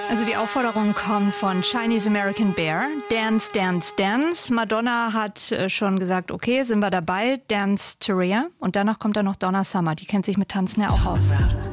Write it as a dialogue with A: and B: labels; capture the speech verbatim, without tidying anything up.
A: Also die Aufforderung kommt von Chinese American Bear. Dance, dance, dance. Madonna hat äh, schon gesagt, okay, sind wir dabei. Dance to Rhea. Und danach kommt dann noch Donna Summer. Die kennt sich mit Tanzen ja auch aus.